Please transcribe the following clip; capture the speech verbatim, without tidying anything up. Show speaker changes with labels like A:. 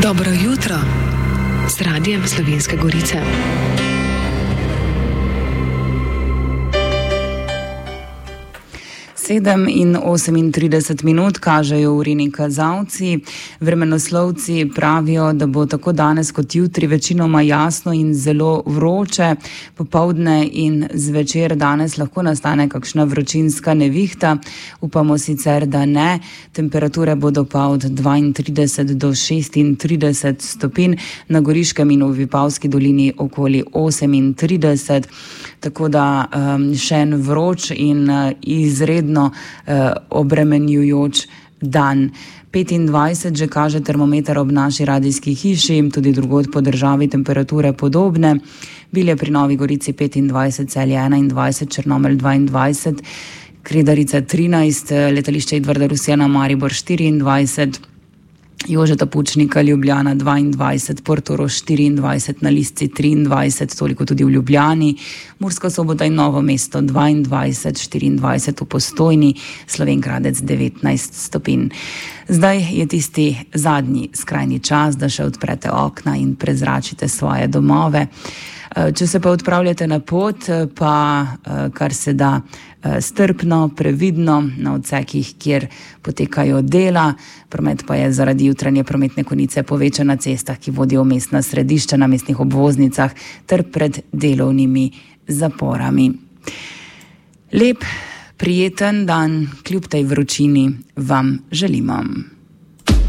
A: Dobro jutro z Radiem Slovenske Gorice.
B: sedem in osemintrideset minut kažejo urini kazalci. Vremenoslovci pravijo, da bo tako danes kot jutri večinoma jasno in zelo vroče. Popoldne in zvečer danes lahko nastane kakšna vročinska nevihta. Upamo sicer, da ne. Temperature bodo pa od dvaintrideset do šestintrideset stopinj, na Goriškem in v Vipavski dolini okoli osemintrideset. Tako da um, še en vroč in uh, izredno uh, obremenjujoč dan. petindvajset že kaže termometer ob naši radijski hiši, tudi drugod po državi temperature podobne. Bilje pri Novi Gorici petindvajset, Celje enaindvajset, Črnomelj dvaindvajset, Kredarica trinajst, letališče Edvarda Rusjana Maribor štiriindvajset, Jožeta Pučnika Ljubljana dvaindvajset, Portorož štiriindvajset, na Lisci triindvajset, toliko tudi v Ljubljani, Murska Sobota in Novo mesto dvaindvajset, štiriindvajset v Postojni, Slovenj Gradec devetnajst stopinj. Zdaj je tisti zadnji skrajni čas, da še odprete okna in prezračite svoje domove. Če se pa odpravljate na pot, pa kar se da strpno, previdno na odsekih, kjer potekajo dela. Promet pa je zaradi jutranje prometne konice povečan na cestah, ki vodijo v mestna središča, na mestnih obvoznicah ter pred delovnimi zaporami. Lep, prijeten dan kljub tej vročini vam želimo.